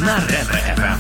на Ретро-ФМ.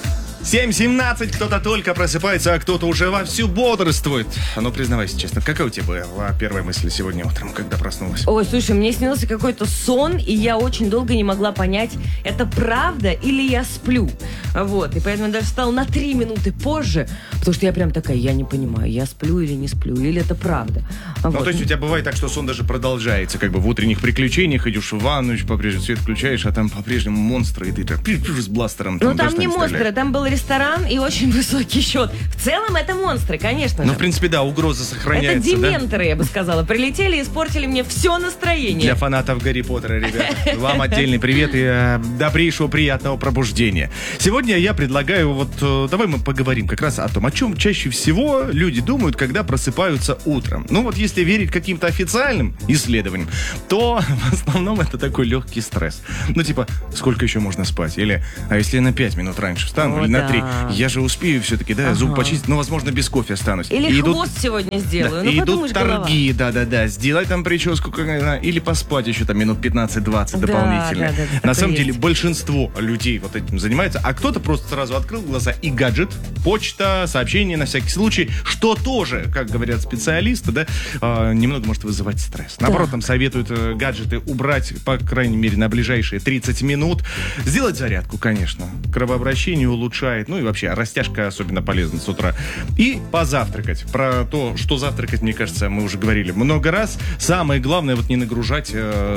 7:17, кто-то только просыпается, а кто-то уже вовсю бодрствует. Ну, признавайся честно, какая у тебя была первая мысль сегодня утром, когда проснулась? Ой, слушай, мне снился какой-то сон, и я очень долго не могла понять, это правда или я сплю. Вот, и поэтому я даже встала на 3 минуты позже, потому что я прям такая, я не понимаю, я сплю или не сплю, или это правда. Ну, Вот. то есть у тебя бывает так, что сон даже продолжается, как бы в утренних приключениях идешь в ванну, по-прежнему свет включаешь, а там по-прежнему монстры, и ты так с бластером. Ну, там дождь не монстры, стреляет. там был ресторан и очень высокий счет. В целом это монстры, конечно Ну, же. в принципе, да, угроза Это сохраняется, дементоры, я бы сказала. Прилетели и испортили мне все настроение. Для фанатов Гарри Поттера, ребят. Вам отдельный привет и добрейшего приятного пробуждения. Сегодня я предлагаю, давай мы поговорим как раз о том, о чем чаще всего люди думают, когда просыпаются утром. Ну вот если верить каким-то официальным исследованиям, то в основном это такой легкий стресс. Ну типа, сколько еще можно спать? Или, а если я на 5 минут раньше встану, О, или на да. 3, я же успею все-таки, да, зуб почистить, но, возможно, без кофе останусь. Или И хвост сегодня сделаю. Ну, и подумаешь, идут торги, да-да-да, сделай там прическу, или поспать еще там минут 15-20 Да, дополнительно. да, На такое самом деле есть. большинство людей вот этим занимается, а кто-то просто сразу открыл глаза и гаджет, почта, сообщения на всякий случай, что тоже, как говорят специалисты, да, немного может вызывать стресс. Наоборот, там советуют гаджеты убрать, по крайней мере, на ближайшие 30 минут. Сделать зарядку, конечно. Кровообращение улучшает, ну и вообще растяжка особенно полезна с утра. И позавтракать. Про то, что завтракать, мне кажется, мы уже говорили много раз. Самое главное, не нагружать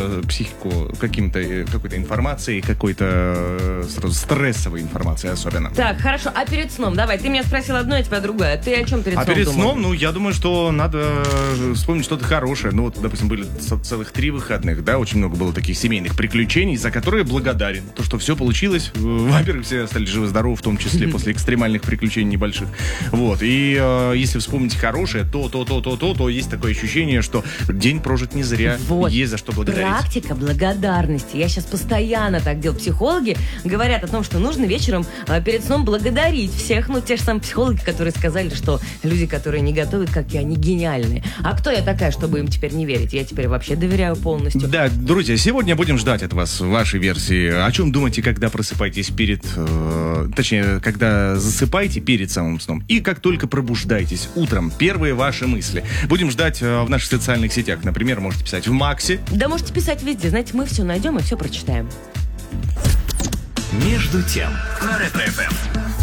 психику какой-то информацией, какой-то сразу стрессовой информацией особенно. Так, хорошо, а перед сном, давай, ты меня спросил одно, я тебя другое. Ты о чем перед А сном перед думал? сном, я думаю, что надо вспомнить что-то хорошее. Ну, допустим, были целых 3 выходных, да, очень много было таких семейных приключений, за которые благодарен. То, что все получилось. Во-первых, все остались живы-здоровы, в том числе после экстремальных приключений небольших. Вот, и если вспомнить хорошее, то есть такое ощущение, что день прожит не зря, Вот. есть за что благодарить. Практика благодарности. Я сейчас постоянно так делаю. Психологи говорят о том, что нужно вечером перед сном благодарить всех. Ну, те же самые психологи, которые сказали, что люди, которые не готовят, как я, они гениальные. А кто я такая, чтобы им теперь не верить? Я теперь вообще доверяю полностью. Да, друзья, сегодня будем ждать от вас вашей версии. О чем думаете, когда просыпаетесь когда засыпаете перед самым сном и как только пробуждаетесь утром. Первые ваши мысли. Будем ждать в наших социальных сетях. Например, можете писать в Максе. Да можете писать везде. Знаете, мы все найдем и все прочитаем. Между тем на Ретро-ФМ.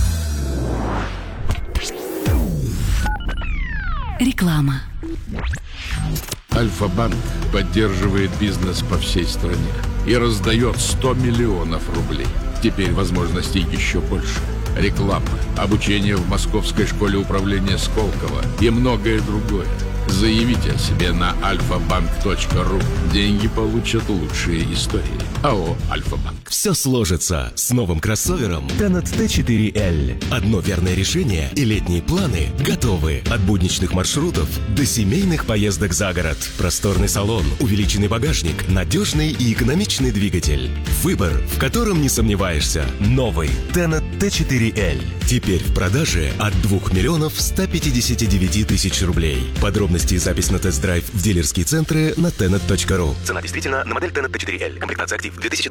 Реклама. Альфа-банк поддерживает бизнес по всей стране и раздает 100 миллионов рублей. Теперь возможностей еще больше. Реклама, обучение в Московской школе управления Сколково и многое другое. Заявите о себе на alfabank.ru. Деньги получат лучшие истории. АО «Альфа-банк». Все сложится с новым кроссовером Tenet T4L. Одно верное решение и летние планы готовы. От будничных маршрутов до семейных поездок за город. Просторный салон, увеличенный багажник, надежный и экономичный двигатель. Выбор, в котором не сомневаешься. Новый Tenet T4L. Теперь в продаже от 2 159 000 рублей. Подробности и запись на тест-драйв в дилерские центры на tenet.ru. Цена действительно на модель Tenet T4L. Комплектация актив 2020.